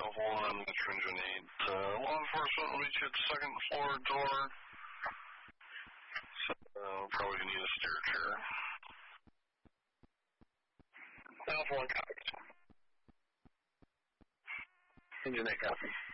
Alpha 1, Metro Engine 8. Law enforcement will meet you at the second floor door. So, probably need a stair chair. Alpha 1 copies. Engine 8 copy.